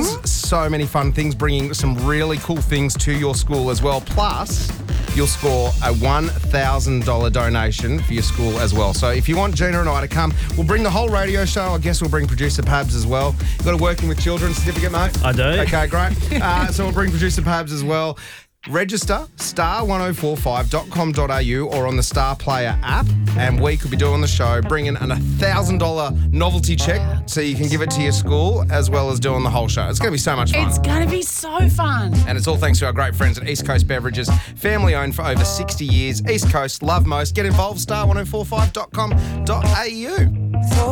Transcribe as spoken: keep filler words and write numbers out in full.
So many fun things, bringing some really cool things to your school as well. Plus, you'll score a one thousand dollars donation for your school as well. So if you want Gina and I to come, we'll bring the whole radio show. I guess we'll bring producer Pabs as well. You've got a Working with Children certificate, mate? I do. Okay, great. Uh, so we'll bring producer Pabs as well. Register star ten forty-five dot com dot a u or on the Star Player app, and we could be doing the show, bringing an one thousand dollars novelty check so you can give it to your school as well as doing the whole show. It's going to be so much fun. It's going to be so fun. And it's all thanks to our great friends at East Coast Beverages, family owned for over sixty years. East Coast, love most. Get involved, star ten forty-five dot com dot a u.